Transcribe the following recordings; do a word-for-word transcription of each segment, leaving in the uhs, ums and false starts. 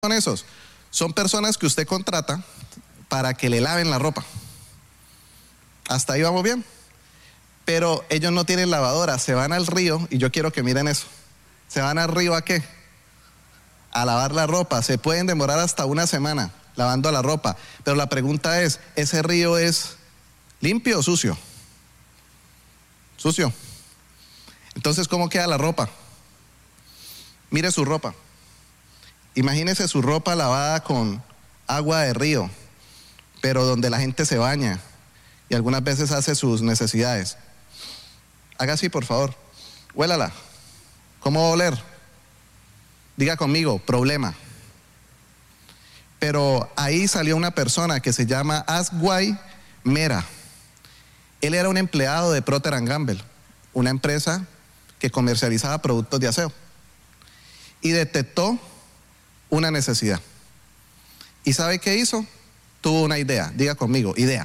son esos? Son personas que usted contrata para que le laven la ropa. Hasta ahí vamos bien. Pero ellos no tienen lavadora, se van al río, y yo quiero que miren eso. ¿Se van al río a qué? A lavar la ropa. Se pueden demorar hasta una semana lavando la ropa. Pero la pregunta es, ¿ese río es limpio o sucio? Sucio. Entonces, ¿cómo queda la ropa? Mire su ropa. Imagínese su ropa lavada con agua de río, pero donde la gente se baña y algunas veces hace sus necesidades. Haga así, por favor. Huélala. ¿Cómo va a oler? Diga conmigo, problema. Pero ahí salió una persona que se llama Aswai Mera. Él era un empleado de Procter and Gamble, una empresa que comercializaba productos de aseo, y detectó una necesidad. ¿Y sabe qué hizo? Tuvo una idea. Diga conmigo, idea.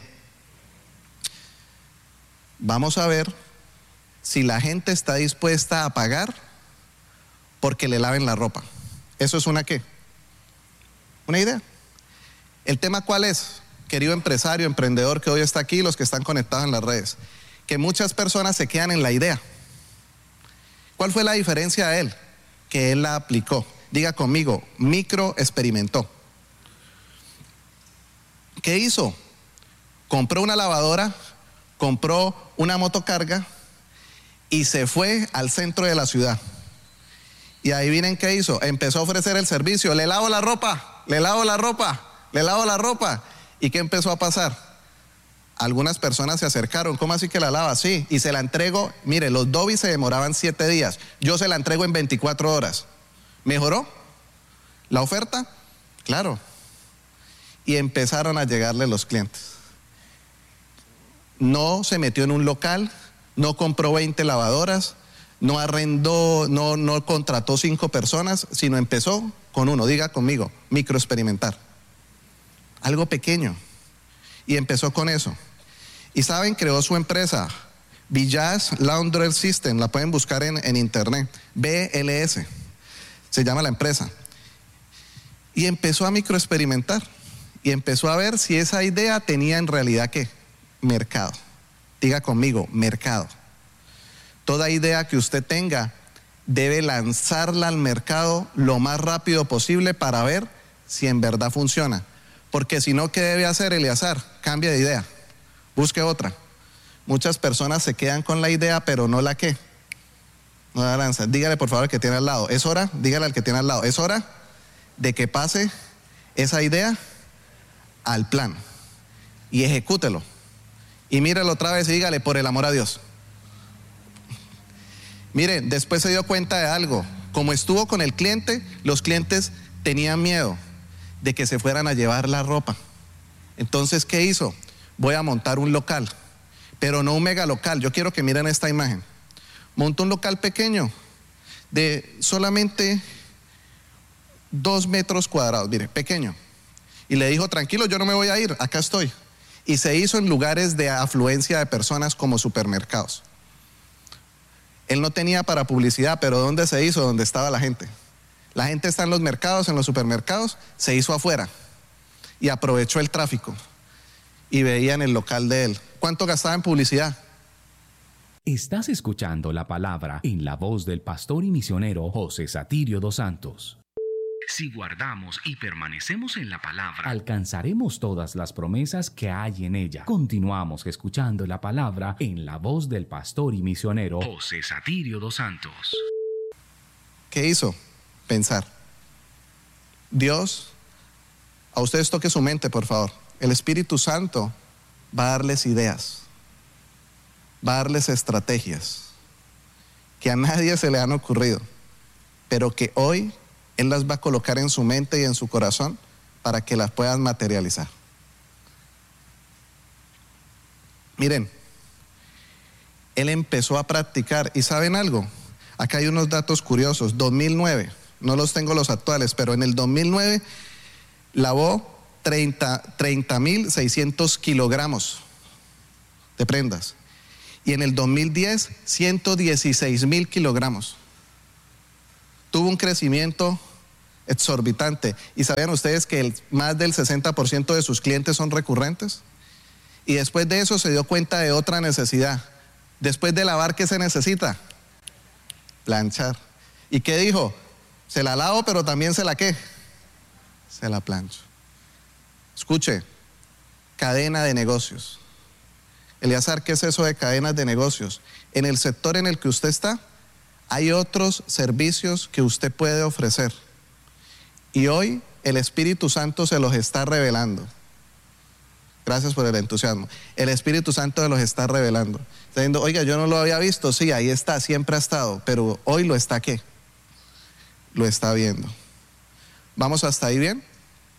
Vamos a ver si la gente está dispuesta a pagar porque le laven la ropa. ¿Eso es una qué? Una idea. ¿El tema cuál es? Querido empresario, emprendedor que hoy está aquí, los que están conectados en las redes, que muchas personas se quedan en la idea. ¿Cuál fue la diferencia de él? Que él la aplicó. Diga conmigo, micro experimentó. ¿Qué hizo? Compró una lavadora, compró una motocarga y se fue al centro de la ciudad. Y adivinen qué hizo. Empezó a ofrecer el servicio. Le lavo la ropa, le lavo la ropa, le lavo la ropa. ¿Y qué empezó a pasar? Algunas personas se acercaron. ¿Cómo así que la lava? Sí, y se la entrego. Mire, los Dobby se demoraban siete días. Yo se la entrego en veinticuatro horas. ¿Mejoró la oferta? Claro. Y empezaron a llegarle los clientes. No se metió en un local, no compró veinte lavadoras, no arrendó, no, no contrató cinco personas, sino empezó con uno. Diga conmigo, microexperimentar. Algo pequeño. Y empezó con eso. Y saben, creó su empresa, Village Laundry System, la pueden buscar en, en internet, B L S, se llama la empresa. Y empezó a microexperimentar. Y empezó a ver si esa idea tenía en realidad ¿qué? Mercado. Diga conmigo, mercado. Toda idea que usted tenga debe lanzarla al mercado lo más rápido posible para ver si en verdad funciona. Porque si no, ¿qué debe hacer Eleazar? Cambia de idea, busque otra. Muchas personas se quedan con la idea, pero no la ¿qué? No la lanzan. Dígale por favor al que tiene al lado, es hora, dígale al que tiene al lado, es hora de que pase esa idea al plan y ejecútelo. Y mírelo otra vez y dígale, por el amor a Dios. Miren, después se dio cuenta de algo. Como estuvo con el cliente, los clientes tenían miedo de que se fueran a llevar la ropa. Entonces, ¿qué hizo? Voy a montar un local, pero no un mega local. Yo quiero que miren esta imagen. Montó un local pequeño de solamente dos metros cuadrados, mire, pequeño. Y le dijo, tranquilo, yo no me voy a ir, acá estoy. Y se hizo en lugares de afluencia de personas como supermercados. Él no tenía para publicidad, pero ¿dónde se hizo? Donde estaba la gente. La gente está en los mercados, en los supermercados, se hizo afuera y aprovechó el tráfico y veía en el local de él. ¿Cuánto gastaba en publicidad? Estás escuchando la palabra en la voz del pastor y misionero José Satirio dos Santos. Si guardamos y permanecemos en la palabra, alcanzaremos todas las promesas que hay en ella. Continuamos escuchando la palabra en la voz del pastor y misionero José Satirio dos Santos. ¿Qué hizo? Pensar. Dios, a ustedes toque su mente, por favor. El Espíritu Santo va a darles ideas, va a darles estrategias que a nadie se le han ocurrido, pero que hoy Él las va a colocar en su mente y en su corazón para que las puedan materializar. Miren, Él empezó a practicar, y ¿saben algo? Acá hay unos datos curiosos. dos mil nueve, no los tengo los actuales, pero en el dos mil nueve lavó treinta mil seiscientos kilogramos de prendas. Y en el dos mil diez, ciento dieciséis mil kilogramos. Tuvo un crecimiento exorbitante. ¿Y sabían ustedes que el, más del sesenta por ciento de sus clientes son recurrentes? Y después de eso se dio cuenta de otra necesidad. Después de lavar, ¿qué se necesita? Planchar. ¿Y qué dijo? Se la lavo, pero también se la ¿qué? Se la plancho. Escuche, cadena de negocios. Eleazar, ¿qué es eso de cadenas de negocios? En el sector en el que usted está, hay otros servicios que usted puede ofrecer. Y hoy el Espíritu Santo se los está revelando. Gracias por el entusiasmo. El Espíritu Santo se los está revelando. Está diciendo, oiga, yo no lo había visto. Sí, ahí está, siempre ha estado. Pero hoy lo está, ¿qué? Lo está viendo. ¿Vamos hasta ahí bien?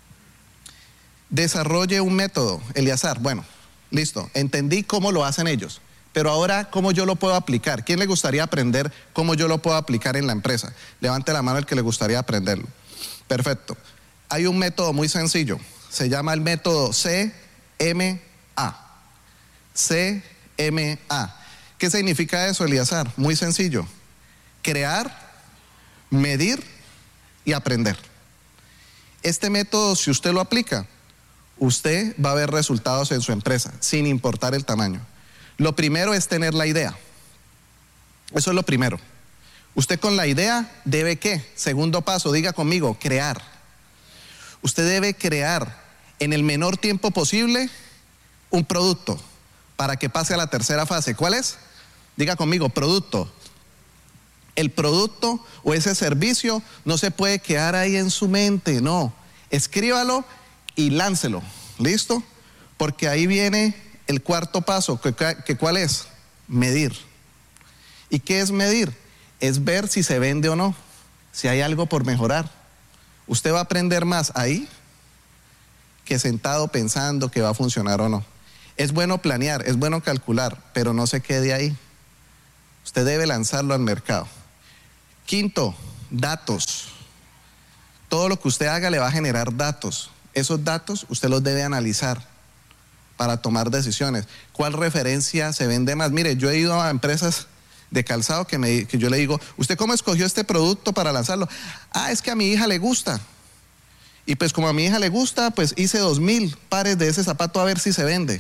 Desarrolle un método, Eleazar. Bueno, listo, entendí cómo lo hacen ellos, pero ahora, ¿cómo yo lo puedo aplicar? ¿Quién le gustaría aprender cómo yo lo puedo aplicar en la empresa? Levante la mano el que le gustaría aprenderlo. Perfecto. Hay un método muy sencillo, se llama el método C M A. C M A. ¿Qué significa eso, Eleazar? Muy sencillo. Crear, medir y aprender. Este método, si usted lo aplica, usted va a ver resultados en su empresa, sin importar el tamaño. Lo primero es tener la idea. Eso es lo primero. Usted con la idea debe ¿qué? Segundo paso, diga conmigo, crear. Usted debe crear en el menor tiempo posible un producto para que pase a la tercera fase. ¿Cuál es? Diga conmigo, producto. El producto o ese servicio no se puede quedar ahí en su mente, no. Escríbalo y láncelo, ¿listo? Porque ahí viene el cuarto paso, que, que ¿cuál es? Medir. ¿Y qué es medir? Es ver si se vende o no, si hay algo por mejorar. Usted va a aprender más ahí que sentado pensando que va a funcionar o no. Es bueno planear, es bueno calcular, pero no se quede ahí. Usted debe lanzarlo al mercado. Quinto, datos. Todo lo que usted haga le va a generar datos. Esos datos usted los debe analizar para tomar decisiones. ¿Cuál referencia se vende más? Mire, yo he ido a empresas de calzado que, me, que yo le digo, ¿usted cómo escogió este producto para lanzarlo? Ah, es que a mi hija le gusta. Y pues como a mi hija le gusta, pues hice dos mil pares de ese zapato a ver si se vende.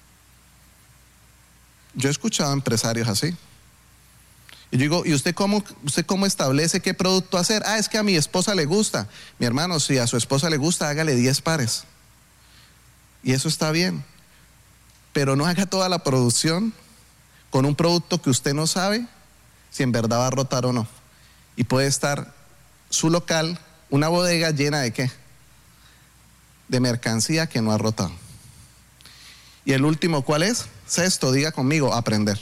Yo he escuchado empresarios así. Y yo digo, ¿y usted cómo, usted cómo establece qué producto hacer? Ah, es que a mi esposa le gusta. Mi hermano, si a su esposa le gusta, hágale diez pares. Y eso está bien. Pero no haga toda la producción con un producto que usted no sabe si en verdad va a rotar o no. Y puede estar su local, una bodega llena de ¿qué? De mercancía que no ha rotado. Y el último, ¿cuál es? Sexto, diga conmigo, aprender.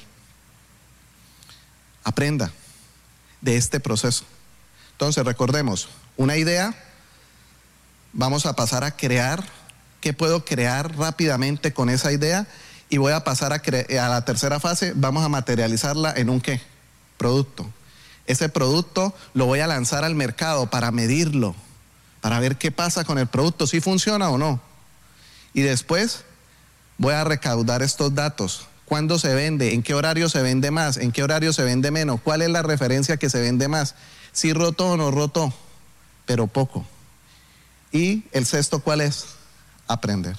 Aprenda de este proceso. Entonces, recordemos, una idea, vamos a pasar a crear. ¿Qué puedo crear rápidamente con esa idea? Y voy a pasar a, cre- a la tercera fase, vamos a materializarla en un ¿qué? Producto. Ese producto lo voy a lanzar al mercado para medirlo, para ver qué pasa con el producto, si funciona o no. Y después voy a recaudar estos datos. ¿Cuándo se vende? ¿En qué horario se vende más? ¿En qué horario se vende menos? ¿Cuál es la referencia que se vende más? Si rotó o no rotó, pero poco. Y el sexto, ¿cuál es? Aprender.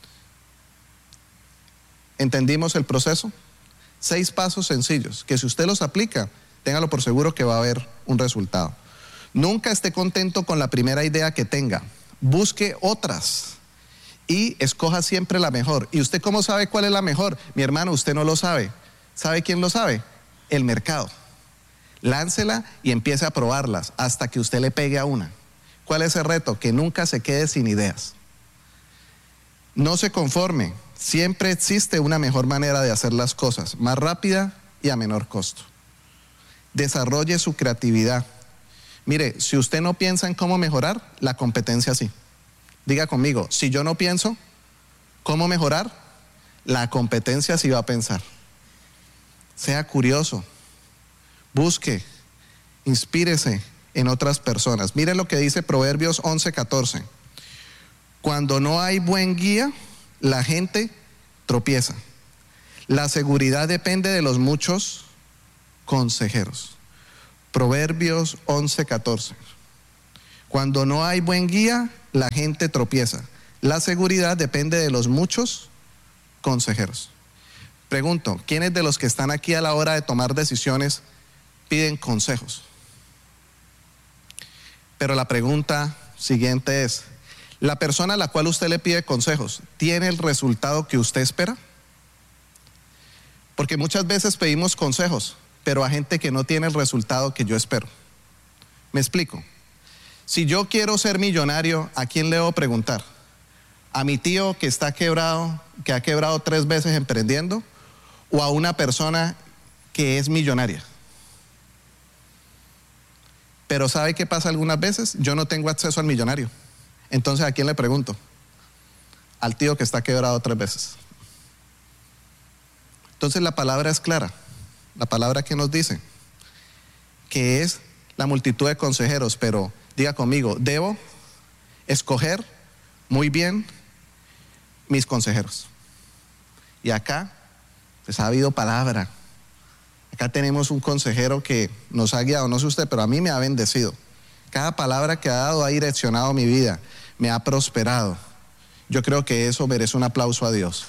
¿Entendimos el proceso? Seis pasos sencillos, que si usted los aplica, téngalo por seguro que va a haber un resultado. Nunca esté contento con la primera idea que tenga. Busque otras. Y escoja siempre la mejor. ¿Y usted cómo sabe cuál es la mejor? Mi hermano, usted no lo sabe. ¿Sabe quién lo sabe? El mercado. Láncela y empiece a probarlas hasta que usted le pegue a una. ¿Cuál es el reto? Que nunca se quede sin ideas. No se conforme. Siempre existe una mejor manera de hacer las cosas, más rápida y a menor costo. Desarrolle su creatividad. Mire, si usted no piensa en cómo mejorar, la competencia sí. Diga conmigo, si yo no pienso cómo mejorar, la competencia sí va a pensar. Sea curioso, busque, inspírese en otras personas. Miren lo que dice Proverbios once catorce. Cuando no hay buen guía, la gente tropieza. La seguridad depende de los muchos consejeros. Proverbios once catorce. Cuando no hay buen guía, la gente tropieza. La seguridad depende de los muchos consejeros. Pregunto, ¿quiénes de los que están aquí a la hora de tomar decisiones piden consejos? Pero la pregunta siguiente es, ¿la persona a la cual usted le pide consejos tiene el resultado que usted espera? Porque muchas veces pedimos consejos, pero a gente que no tiene el resultado que yo espero. Me explico. Si yo quiero ser millonario, ¿a quién le debo preguntar? ¿A mi tío que está quebrado, que ha quebrado tres veces emprendiendo? ¿O a una persona que es millonaria? Pero ¿sabe qué pasa algunas veces? Yo no tengo acceso al millonario. Entonces, ¿a quién le pregunto? Al tío que está quebrado tres veces. Entonces la palabra es clara. La palabra que nos dice que es la multitud de consejeros, pero diga conmigo, debo escoger muy bien mis consejeros. Y acá, pues ha habido palabra. Acá tenemos un consejero que nos ha guiado, no sé usted, pero a mí me ha bendecido. Cada palabra que ha dado ha direccionado mi vida, me ha prosperado. Yo creo que eso merece un aplauso a Dios.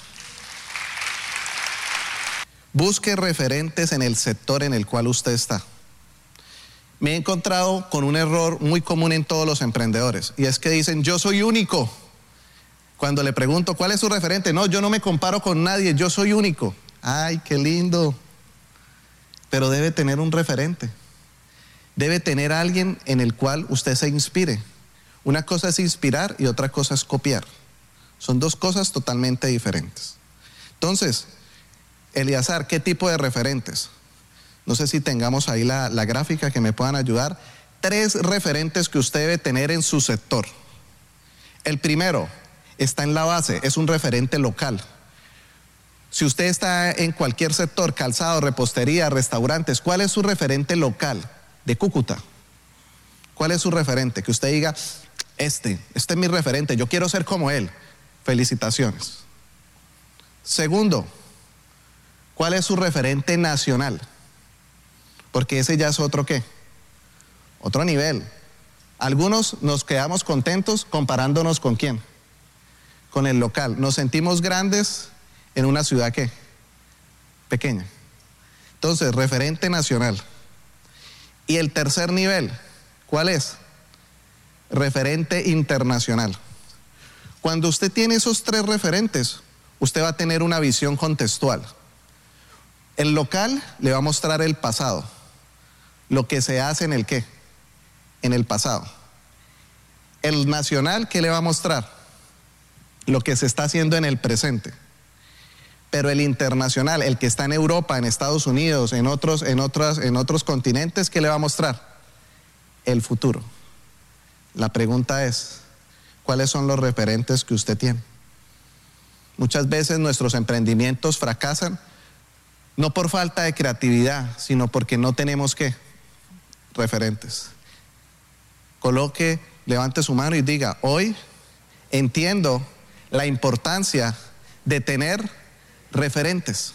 Busque referentes en el sector en el cual usted está. Me he encontrado con un error muy común en todos los emprendedores, y es que dicen, yo soy único. Cuando le pregunto, ¿cuál es su referente? No, yo no me comparo con nadie, yo soy único. Ay, qué lindo. Pero debe tener un referente. Debe tener a alguien en el cual usted se inspire. Una cosa es inspirar y otra cosa es copiar. Son dos cosas totalmente diferentes. Entonces, Eleazar, ¿qué tipo de referentes? No sé si tengamos ahí la, la gráfica que me puedan ayudar. Tres referentes que usted debe tener en su sector. El primero está en la base, es un referente local. Si usted está en cualquier sector, calzado, repostería, restaurantes, ¿cuál es su referente local de Cúcuta? ¿Cuál es su referente? Que usted diga, este, este es mi referente, yo quiero ser como él. Felicitaciones. Segundo, ¿cuál es su referente nacional? Porque ese ya es otro ¿qué? Otro nivel. Algunos nos quedamos contentos comparándonos con quién, con el local. Nos sentimos grandes en una ciudad ¿qué? Pequeña. Entonces, referente nacional. Y el tercer nivel, ¿cuál es? Referente internacional. Cuando usted tiene esos tres referentes, usted va a tener una visión contextual. El local le va a mostrar el pasado, lo que se hace en el qué, en el pasado. El nacional, ¿qué le va a mostrar? Lo que se está haciendo en el presente. Pero el internacional, el que está en Europa, en Estados Unidos, en otros, en otras, en otros continentes, ¿qué le va a mostrar? El futuro. La pregunta es, ¿cuáles son los referentes que usted tiene? Muchas veces nuestros emprendimientos fracasan no por falta de creatividad, sino porque no tenemos ¿qué? Referentes. Coloque, levante su mano y diga, hoy entiendo la importancia de tener referentes.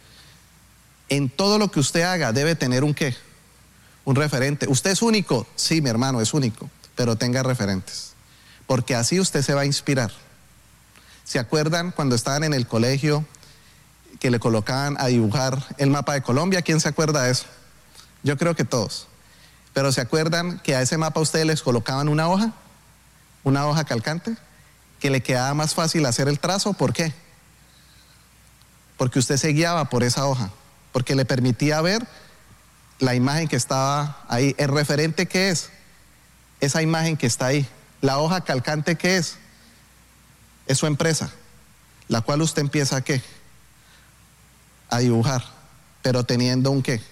En todo lo que usted haga debe tener un ¿qué? Un referente. ¿Usted es único? Sí, mi hermano, es único, pero tenga referentes, porque así usted se va a inspirar. ¿Se acuerdan cuando estaban en el colegio que le colocaban a dibujar el mapa de Colombia? ¿Quién se acuerda de eso? Yo creo que todos. Pero ¿se acuerdan que a ese mapa ustedes les colocaban una hoja? Una hoja calcante, que le quedaba más fácil hacer el trazo. ¿Por qué? Porque usted se guiaba por esa hoja, porque le permitía ver la imagen que estaba ahí. ¿El referente qué es? Esa imagen que está ahí. La hoja calcante ¿qué es? Es su empresa, la cual usted empieza ¿a qué? A dibujar, pero teniendo un ¿qué?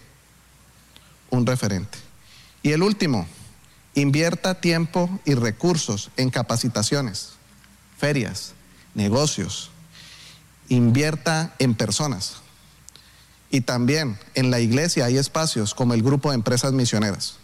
Un referente. Y el último, invierta tiempo y recursos en capacitaciones, ferias, negocios. Invierta en personas. Y también en la iglesia hay espacios como el grupo de empresas misioneras,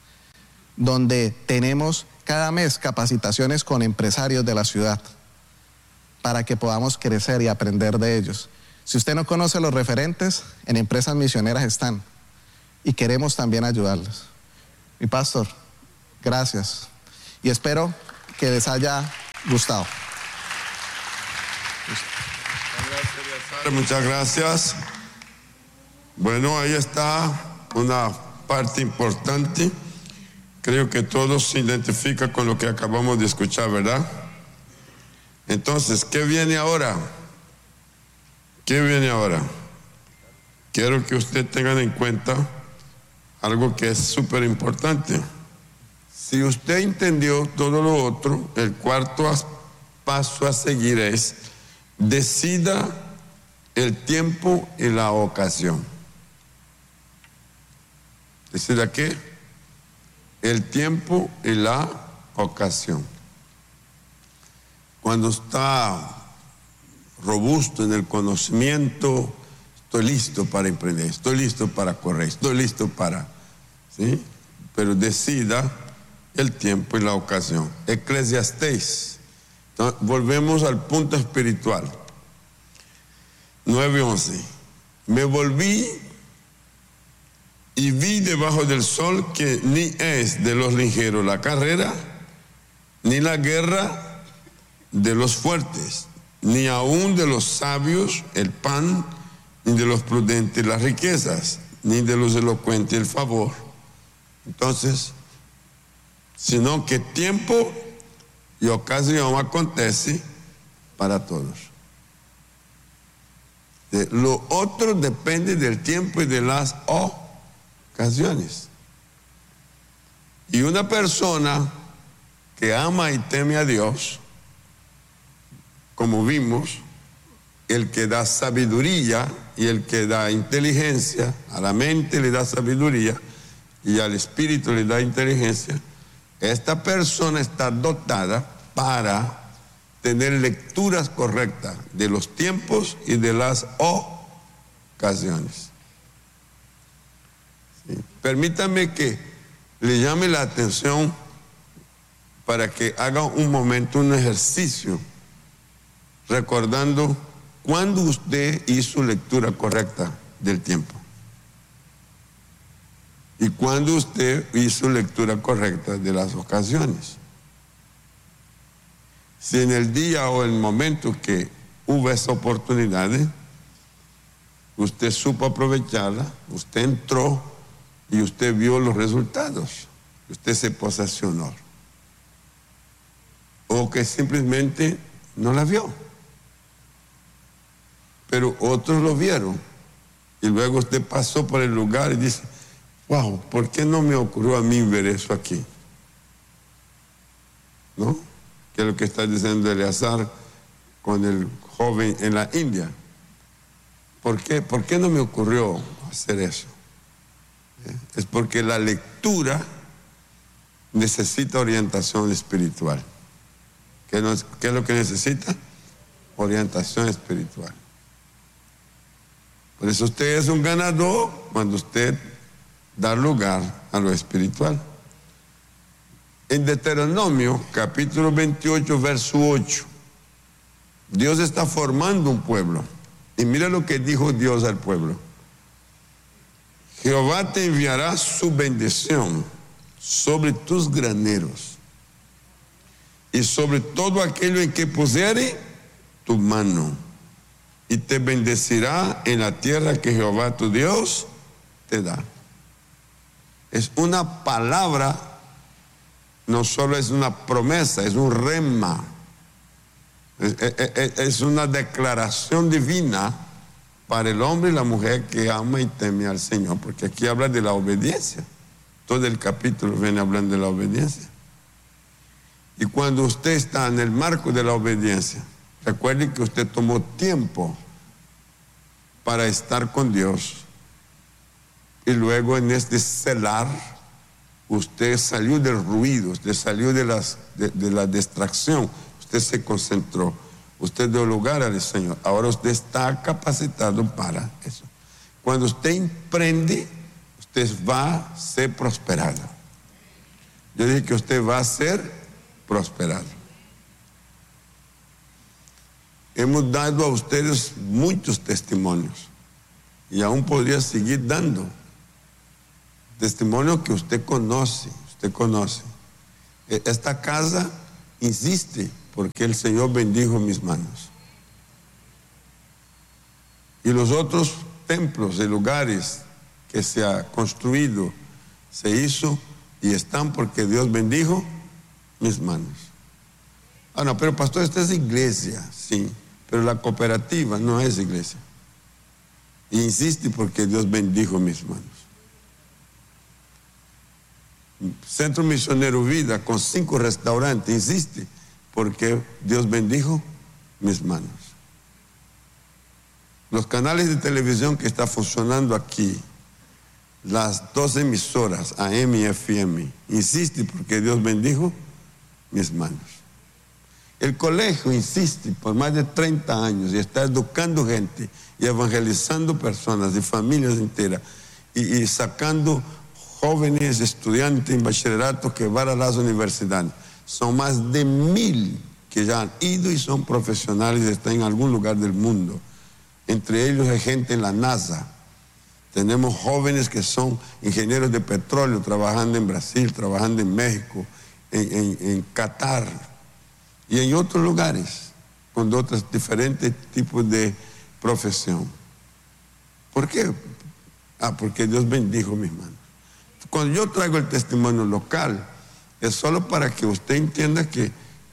donde tenemos cada mes capacitaciones con empresarios de la ciudad para que podamos crecer y aprender de ellos. Si usted no conoce los referentes, en empresas misioneras están y queremos también ayudarles. Mi pastor, gracias. y espero que les haya gustado. Muchas gracias. Bueno, ahí está una parte importante. Creo que todos se identifican con lo que acabamos de escuchar, ¿verdad? Entonces, ¿qué viene ahora? ¿Qué viene ahora? Quiero que ustedes tengan en cuenta algo que es súper importante. Si usted entendió todo lo otro, el cuarto paso a seguir es: decida el tiempo y la ocasión. ¿Decida qué? El tiempo y la ocasión. Cuando está robusto en el conocimiento, estoy listo para emprender, estoy listo para correr, estoy listo para, ¿sí? Pero decida el tiempo y la ocasión. Eclesiastés. Entonces, volvemos al punto espiritual. nueve once. Me volví y vi debajo del sol que ni es de los ligeros la carrera, ni la guerra de los fuertes, ni aún de los sabios el pan, ni de los prudentes las riquezas, ni de los elocuentes el favor. Entonces, sino que tiempo y ocasión acontece para todos. Lo otro depende del tiempo y de las ocasiones. Y una persona que ama y teme a Dios, como vimos, el que da sabiduría y el que da inteligencia, a la mente le da sabiduría y al espíritu le da inteligencia, esta persona está dotada para tener lecturas correctas de los tiempos y de las ocasiones. ¿Sí? Permítame que le llame la atención para que haga un momento, un ejercicio, recordando cuándo usted hizo lectura correcta del tiempo y cuándo usted hizo lectura correcta de las ocasiones. Si en el día o el momento que hubo esa oportunidad, usted supo aprovecharla, usted entró y usted vio los resultados, usted se posesionó, o que simplemente no la vio, pero otros lo vieron y luego usted pasó por el lugar y dice: wow, ¿por qué no me ocurrió a mí ver eso aquí? ¿No? Que es lo que está diciendo Eleazar con el joven en la India. ¿Por qué? ¿Por qué no me ocurrió hacer eso? ¿Eh? Es porque la lectura necesita orientación espiritual. ¿Qué, no es, ¿Qué es lo que necesita? Orientación espiritual. Por eso usted es un ganador cuando usted da lugar a lo espiritual. En Deuteronomio, capítulo veintiocho, verso ocho, Dios está formando un pueblo. Y mira lo que dijo Dios al pueblo: Jehová te enviará su bendición sobre tus graneros y sobre todo aquello en que pusiere tu mano, y te bendecirá en la tierra que Jehová tu Dios te da. Es una palabra. No solo es una promesa, es un rema, es, es, es una declaración divina para el hombre y la mujer que ama y teme al Señor, porque aquí habla de la obediencia. Todo el capítulo viene hablando de la obediencia. Y cuando usted está en el marco de la obediencia, recuerde que usted tomó tiempo para estar con Dios, y luego en este celar usted salió del ruido, usted salió de, las, de, de la distracción, usted se concentró, usted dio lugar al Señor. Ahora usted está capacitado para eso. Cuando usted emprende, usted va a ser prosperado. Yo dije que usted va a ser prosperado. Hemos dado a ustedes muchos testimonios y aún podría seguir dando. Testimonio que usted conoce, usted conoce. Esta casa insiste porque el Señor bendijo mis manos. Y los otros templos y lugares que se ha construido, se hizo y están porque Dios bendijo mis manos. Ah, no, pero pastor, esta es iglesia, sí, pero la cooperativa no es iglesia. Y insiste porque Dios bendijo mis manos. Centro Misionero Vida con cinco restaurantes, insiste porque Dios bendijo mis manos. Los canales de televisión que está funcionando aquí, las dos emisoras, A M y F M, insiste porque Dios bendijo mis manos. El colegio insiste por más de treinta años y está educando gente y evangelizando personas y familias enteras y, y sacando jóvenes estudiantes en bachillerato que van a las universidades. Son más de mil que ya han ido y son profesionales y están en algún lugar del mundo. Entre ellos hay gente en la NASA. Tenemos jóvenes que son ingenieros de petróleo trabajando en Brasil, trabajando en México, en, en, en Qatar y en otros lugares con otros diferentes tipos de profesión. ¿Por qué? Ah, porque Dios bendijo mis manos. Cuando yo traigo el testimonio local, es solo para que usted entienda que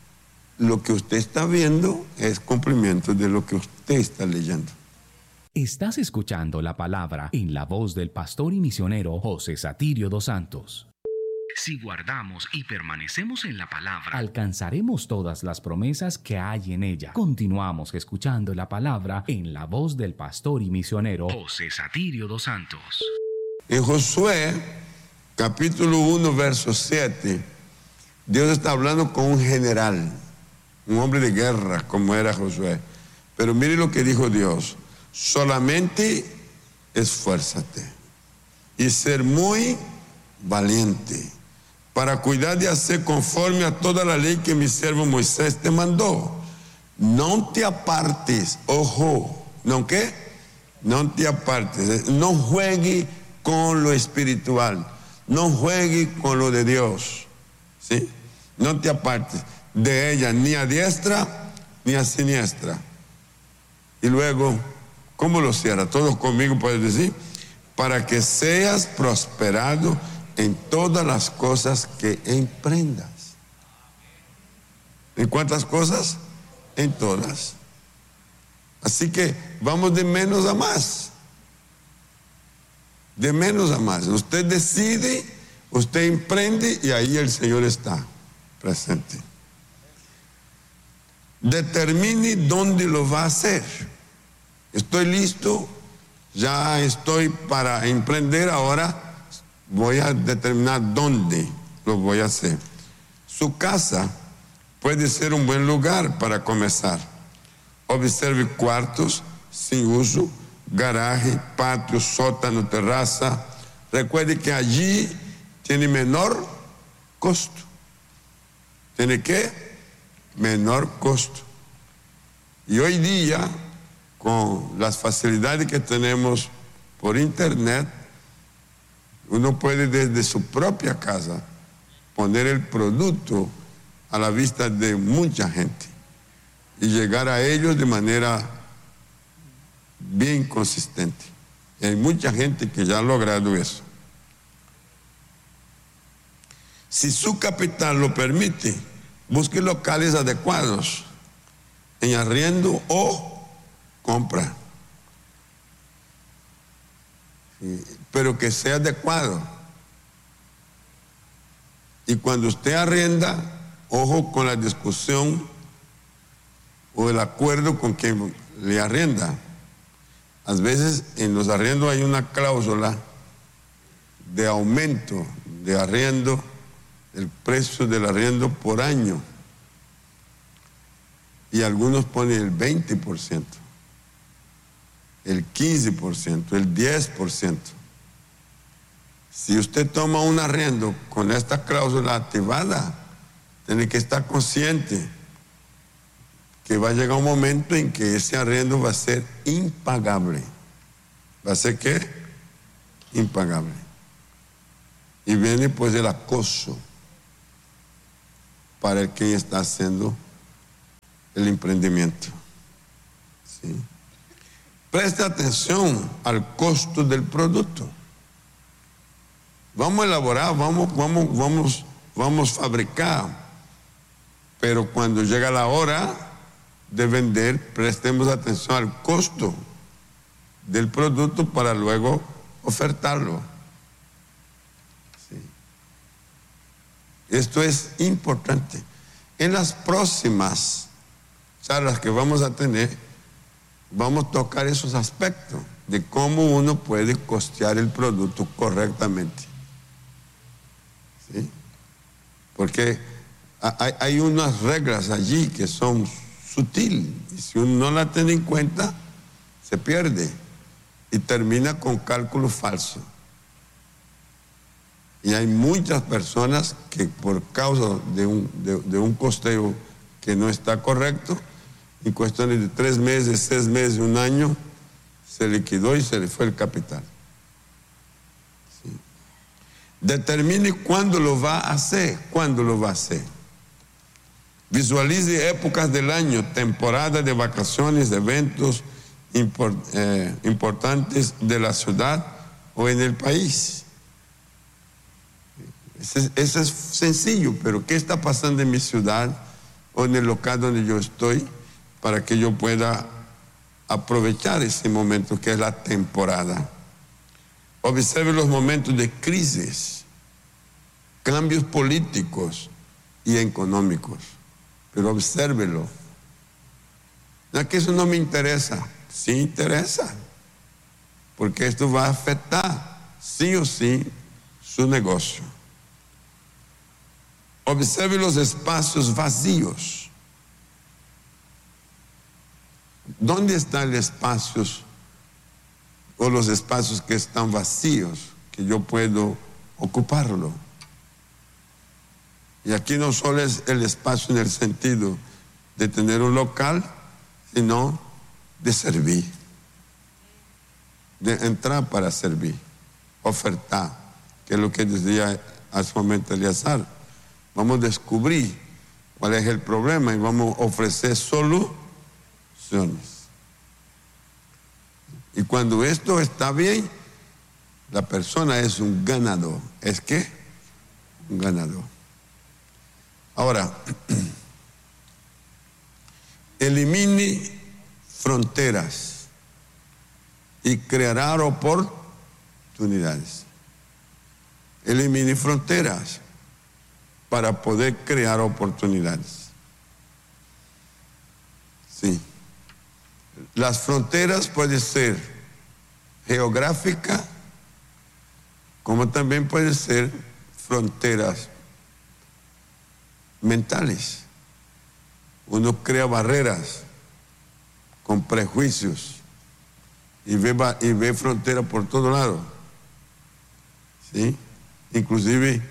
lo que usted está viendo es cumplimiento de lo que usted está leyendo. Estás escuchando la palabra en la voz del pastor y misionero José Satirio dos Santos. Si guardamos y permanecemos en la palabra, alcanzaremos todas las promesas que hay en ella. Continuamos escuchando la palabra en la voz del pastor y misionero José Satirio dos Santos. En Josué, capítulo uno, verso siete, Dios está hablando con un general, un hombre de guerra como era Josué. Pero mire lo que dijo Dios: solamente esfuérzate y ser muy valiente para cuidar de hacer conforme a toda la ley que mi siervo Moisés te mandó. No te apartes, ojo, ¿no qué? No te apartes, no juegue con lo espiritual, no juegue con lo de Dios, ¿sí? No te apartes de ella, ni a diestra ni a siniestra. Y luego, ¿cómo lo cierra? Todos conmigo pueden decir: para que seas prosperado en todas las cosas que emprendas. ¿En cuántas cosas? En todas. Así que vamos de menos a más. De menos a más. Usted decide, usted emprende y ahí el Señor está presente. Determine dónde lo va a hacer. Estoy listo, ya estoy para emprender, ahora voy a determinar dónde lo voy a hacer. Su casa puede ser un buen lugar para comenzar. Observe cuartos sin uso, garaje, patio, sótano, terraza. Recuerde que allí tiene menor costo. ¿Tiene qué? Menor costo. Y hoy día, con las facilidades que tenemos por internet, uno puede desde su propia casa poner el producto a la vista de mucha gente y llegar a ellos de manera bien consistente. Y hay mucha gente que ya ha logrado eso. Si su capital lo permite, busque locales adecuados en arriendo o compra. Pero que sea adecuado. Y cuando usted arrienda, ojo con la discusión o el acuerdo con quien le arrienda. A veces en los arriendos hay una cláusula de aumento de arriendo, el precio del arriendo por año. Y algunos ponen el veinte por ciento. El quince por ciento, el diez por ciento. Si usted toma un arriendo con esta cláusula activada, tiene que estar consciente que va a llegar un momento en que ese arriendo va a ser impagable. ¿Va a ser qué? Impagable. Y viene pues el acoso. para el que está haciendo el emprendimiento. ¿Sí? Preste atención al costo del producto. Vamos a elaborar, vamos, vamos, vamos, vamos a fabricar, pero cuando llega la hora de vender, prestemos atención al costo del producto para luego ofertarlo. Sí. Esto es importante. En las próximas charlas que vamos a tener, vamos a tocar esos aspectos de cómo uno puede costear el producto correctamente. ¿Sí? Porque hay, hay unas reglas allí que son sutiles, y si uno no las tiene en cuenta, se pierde y termina con cálculo falso. Y hay muchas personas que por causa de un, de, de un costeo que no está correcto, en cuestiones de tres meses, seis meses, un año, se liquidó y se le fue el capital. ¿Sí? Determine cuándo lo va a hacer, cuándo lo va a hacer. Visualice épocas del año, temporada de vacaciones, eventos import, eh, importantes de la ciudad o en el país. Eso es, es sencillo, pero ¿qué está pasando en mi ciudad o en el local donde yo estoy para que yo pueda aprovechar ese momento que es la temporada? Observe los momentos de crisis, cambios políticos y económicos, pero obsérvelo. No es que eso no me interesa, sí interesa, porque esto va a afectar sí o sí su negocio. Observe los espacios vacíos. ¿Dónde están los espacios o los espacios que están vacíos que yo puedo ocuparlo? Y aquí no solo es el espacio en el sentido de tener un local, sino de servir, de entrar para servir, ofertar, que es lo que decía hace un momento Eleazar. Vamos a descubrir cuál es el problema y vamos a ofrecer soluciones. Y cuando esto está bien, la persona es un ganador. ¿Es qué? Un ganador. Ahora, elimine fronteras y creará oportunidades. Elimine fronteras para poder crear oportunidades. Sí. Las fronteras pueden ser geográficas, como también pueden ser fronteras mentales. Uno crea barreras con prejuicios y ve, y ve fronteras por todo lado. ¿Sí? Inclusive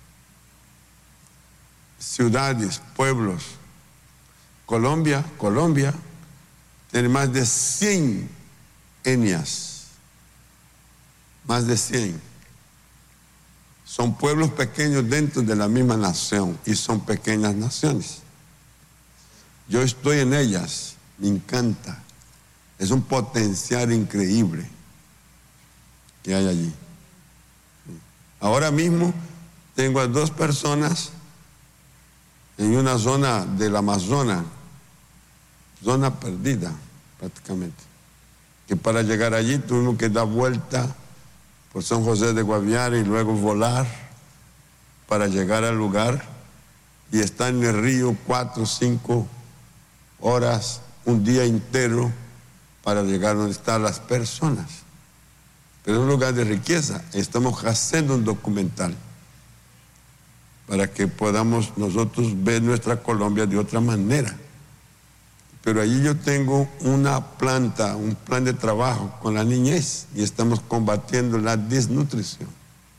ciudades, pueblos. Colombia, Colombia tiene más de cien etnias. Más de cien. Son pueblos pequeños dentro de la misma nación y son pequeñas naciones. Yo estoy en ellas, me encanta. Es un potencial increíble que hay allí. Ahora mismo tengo a dos personas en una zona del Amazonas, zona perdida prácticamente, que para llegar allí tuvimos que dar vuelta por San José de Guaviare y luego volar para llegar al lugar, y estar en el río cuatro o cinco horas, un día entero para llegar donde están las personas. Pero es un lugar de riqueza. Estamos haciendo un documental para que podamos nosotros ver nuestra Colombia de otra manera. Pero allí yo tengo una planta, un plan de trabajo con la niñez, y estamos combatiendo la desnutrición.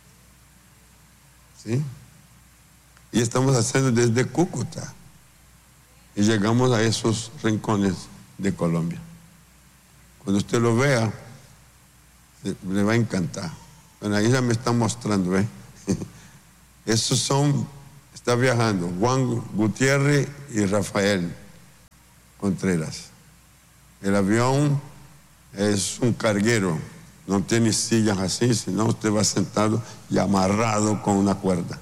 ¿Sí? Y estamos haciendo desde Cúcuta y llegamos a esos rincones de Colombia. Cuando usted lo vea, le va a encantar. Bueno, ahí ya me está mostrando, ¿eh? Esos son Está viajando Juan Gutiérrez y Rafael Contreras. El avión es un carguero, no tiene sillas así, sino usted va sentado y amarrado con una cuerda.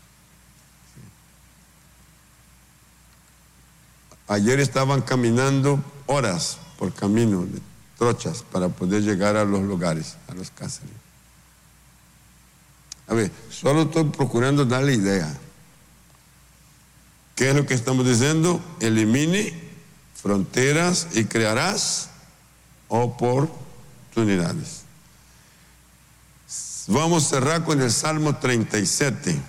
Ayer estaban caminando horas por camino de trochas para poder llegar a los lugares, a los caseríos. A ver, solo estoy procurando darle idea. ¿Qué es lo que estamos diciendo? Elimine fronteras y crearás oportunidades. Vamos a cerrar con el Salmo treinta y siete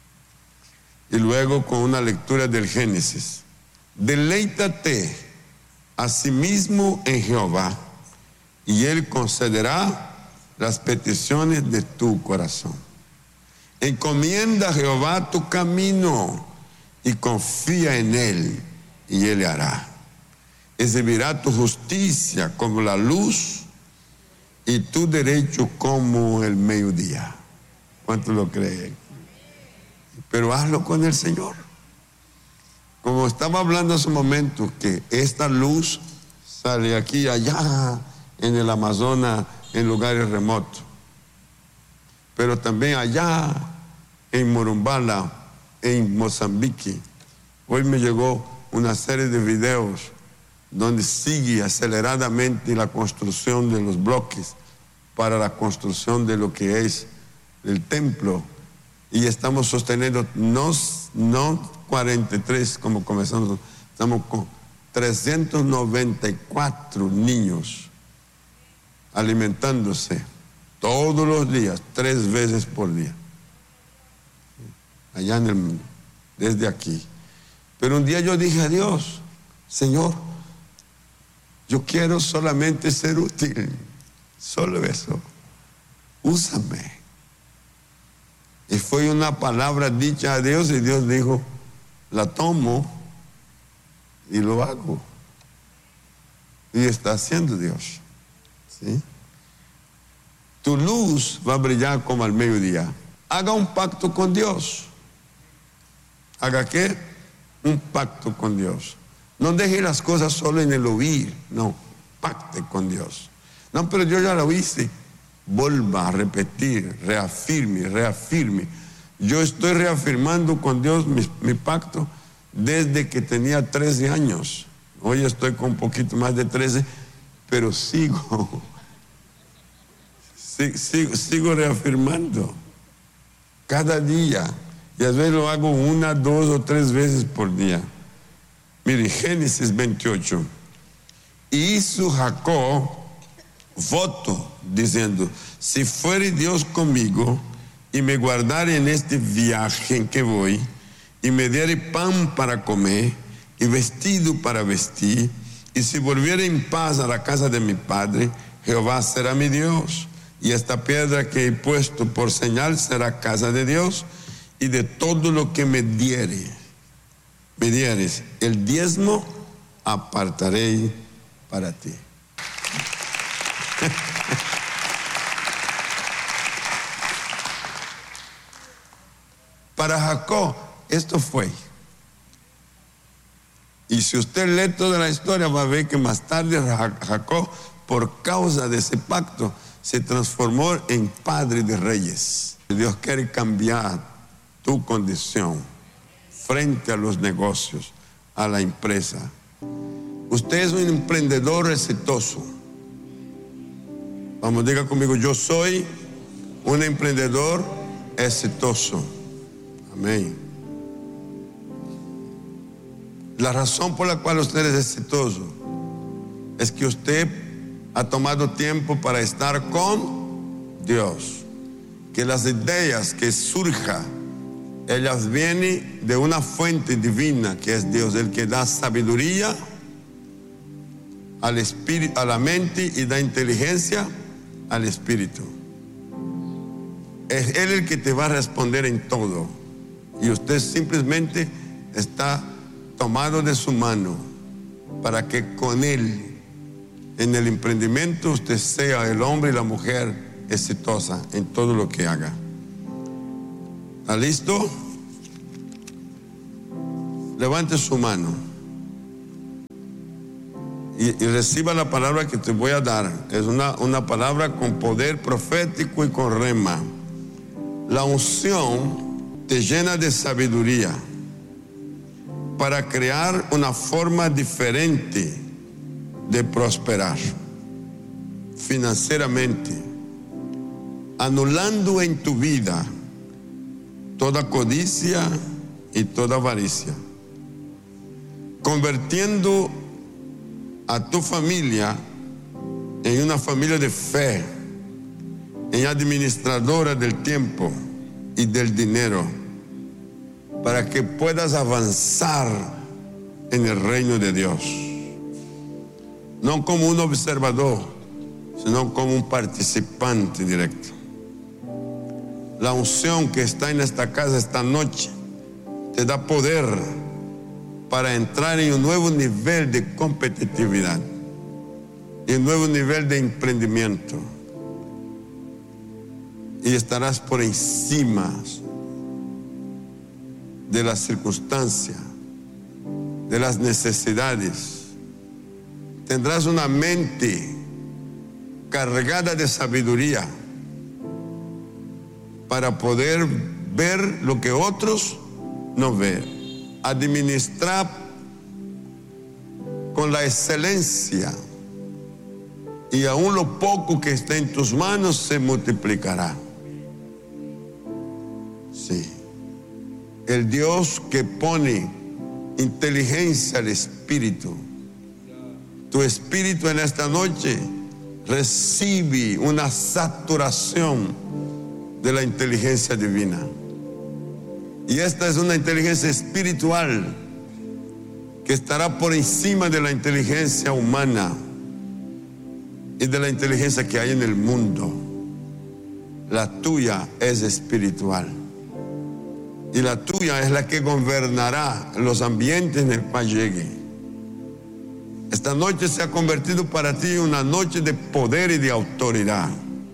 y luego con una lectura del Génesis. Deleítate asimismo en Jehová y Él concederá las peticiones de tu corazón. Encomienda a Jehová tu camino y confía en Él y Él le hará. Exhibirá tu justicia como la luz y tu derecho como el mediodía. ¿Cuántos lo creen? Pero hazlo con el Señor. Como estaba hablando hace un momento, que esta luz sale aquí y allá en el Amazonas, en lugares remotos, pero también allá en Morumbala, en Mozambique. Hoy me llegó una serie de videos donde sigue aceleradamente la construcción de los bloques para la construcción de lo que es el templo, y estamos sosteniendo no, no cuarenta y tres como comenzamos, estamos con trescientos noventa y cuatro niños alimentándose todos los días, tres veces por día, allá en el mundo, desde aquí. Pero un día yo dije a Dios: Señor, yo quiero solamente ser útil, solo eso, úsame. Y fue una palabra dicha a Dios y Dios dijo: la tomo y lo hago. Y está haciendo Dios, ¿sí? Tu luz va a brillar como al mediodía. Haga un pacto con Dios. ¿Haga qué? Un pacto con Dios. No deje las cosas solo en el oír, no, pacte con Dios. No, pero yo ya lo hice. Vuelva a repetir, reafirme, reafirme. Yo estoy reafirmando con Dios mi, mi pacto desde que tenía trece años. Hoy estoy con un poquito más de trece, pero sigo, sigo, sigo, sigo reafirmando cada día. Y a veces lo hago una, dos o tres veces por día. Mire, Génesis veintiocho. Y hizo Jacob voto diciendo: si fuere Dios conmigo y me guardare en este viaje en que voy, y me diere pan para comer y vestido para vestir, y si volviere en paz a la casa de mi padre, Jehová será mi Dios, y esta piedra que he puesto por señal será casa de Dios, y de todo lo que me diere, me dieres el diezmo, apartaré para ti. Para Jacob esto fue. Y si usted lee toda la historia va a ver que más tarde Jacob, por causa de ese pacto, se transformó en padre de reyes. Dios quiere cambiar tu condición frente a los negocios, a la empresa. Usted es un emprendedor exitoso. Vamos, diga conmigo: yo soy un emprendedor exitoso. Amén. La razón por la cual usted es exitoso es que usted ha tomado tiempo para estar con Dios. Que las ideas que surjan, ellas vienen de una fuente divina que es Dios, el que da sabiduría al espíritu, a la mente, y da inteligencia al espíritu. Es Él el que te va a responder en todo, y usted simplemente está tomado de su mano para que con Él en el emprendimiento usted sea el hombre y la mujer exitosa en todo lo que haga. ¿Está listo? levante su mano y, y reciba la palabra que te voy a dar. Es una, una palabra con poder profético y con rema. La unción te llena de sabiduría para crear una forma diferente de prosperar financieramente, anulando en tu vida toda codicia y toda avaricia, convirtiendo a tu familia en una familia de fe, en administradora del tiempo y del dinero, para que puedas avanzar en el reino de Dios, no como un observador, sino como un participante directo. La unción que está en esta casa esta noche te da poder para entrar en un nuevo nivel de competitividad, en un nuevo nivel de emprendimiento, y estarás por encima de las circunstancias, de las necesidades. Tendrás una mente cargada de sabiduría para poder ver lo que otros no ven, administrar con la excelencia, y aún lo poco que está en tus manos se multiplicará. Sí, el Dios que pone inteligencia al espíritu, tu espíritu en esta noche recibe una saturación de la inteligencia divina. Y esta es una inteligencia espiritual que estará por encima de la inteligencia humana y de la inteligencia que hay en el mundo. La tuya es espiritual, y la tuya es la que gobernará los ambientes en el cual llegue. Esta noche se ha convertido para ti en una noche de poder y de autoridad.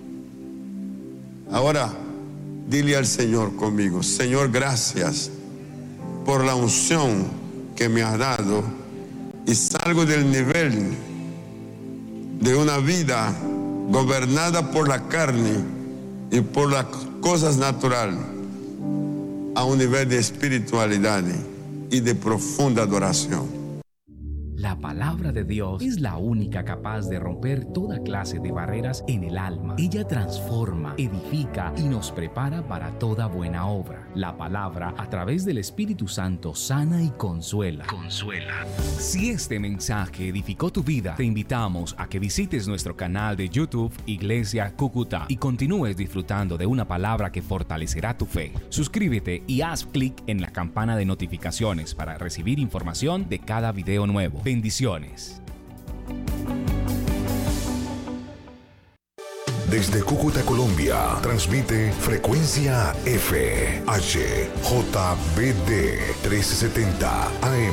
Ahora, dile al Señor conmigo: Señor, gracias por la unción que me has dado, y salgo del nivel de una vida gobernada por la carne y por las cosas naturales a un nivel de espiritualidad y de profunda adoración. La palabra de Dios es la única capaz de romper toda clase de barreras en el alma. Ella transforma, edifica y nos prepara para toda buena obra. La palabra, a través del Espíritu Santo, sana y consuela. Consuela. Si este mensaje edificó tu vida, te invitamos a que visites nuestro canal de YouTube Iglesia Cúcuta y continúes disfrutando de una palabra que fortalecerá tu fe. Suscríbete y haz clic en la campana de notificaciones para recibir información de cada video nuevo. Bendiciones. Desde Cúcuta, Colombia, transmite Frecuencia F, H, J B D trescientos setenta A M.